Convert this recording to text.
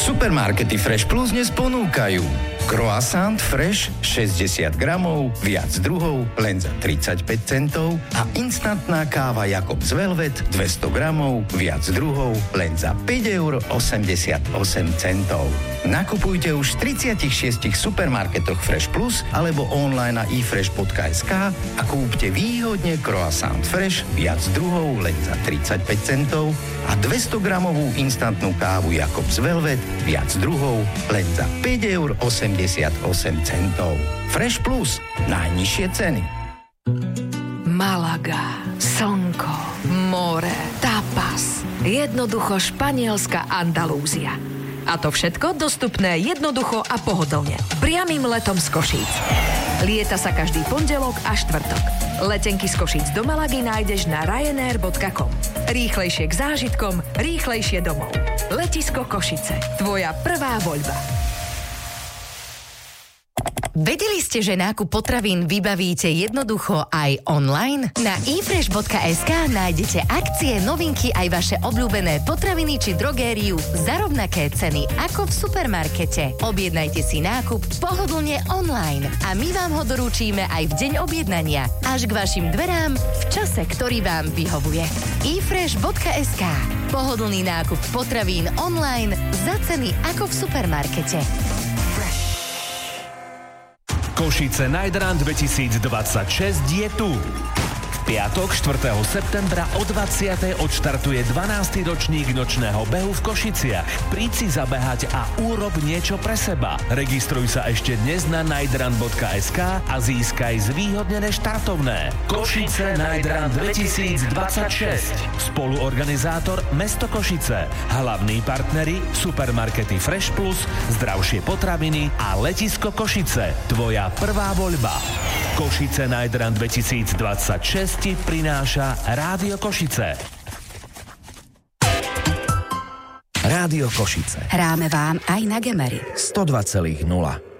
Supermarkety Fresh Plus dnes ponúkajú croissant Fresh 60 gramov, viac druhov, len za 35 centov a instantná káva Jakobs Velvet 200 gramov, viac druhov, len za 5,88 €. Nakupujte už v 36 supermarketoch Fresh Plus alebo online na ifresh.sk a kúpte výhodne croissant Fresh, viac druhov, len za 35 centov a 200 gramovú instantnú kávu Jakobs Velvet, viac druhov, len za 5,88 €. Fresh Plus. Najnižšie ceny. Malaga, slnko, more, tapas. Jednoducho španielská Andalúzia. A to všetko dostupné jednoducho a pohodlne. Priamym letom z Košíc. Lieta sa každý pondelok a štvrtok. Letenky z Košíc do Malagy nájdeš na ryanair.com. Rýchlejšie k zážitkom, rýchlejšie domov. Letisko Košice. Tvoja prvá voľba. Vedeli ste, že nákup potravín vybavíte jednoducho aj online? Na ifresh.sk nájdete akcie, novinky aj vaše obľúbené potraviny či drogériu za rovnaké ceny ako v supermarkete. Objednajte si nákup pohodlne online a my vám ho doručíme aj v deň objednania až k vašim dverám v čase, ktorý vám vyhovuje. ifresh.sk. Pohodlný nákup potravín online za ceny ako v supermarkete. Košice Night Run 2026 je tu. V piatok 4. septembra o 20. odštartuje 12. ročník nočného behu v Košiciach. Príď si zabehať a urob niečo pre seba. Registruj sa ešte dnes na nightrun.sk a získaj zvýhodnené štartovné. Košice Night Run 2026. Spoluorganizátor Mesto Košice. Hlavní partneri supermarkety Fresh Plus, zdravšie potraviny a letisko Košice. Tvoja prvá voľba. Košice Night Run 2026 ti prináša Rádio Košice. Rádio Košice. Hráme vám aj na Gemery. 102,0.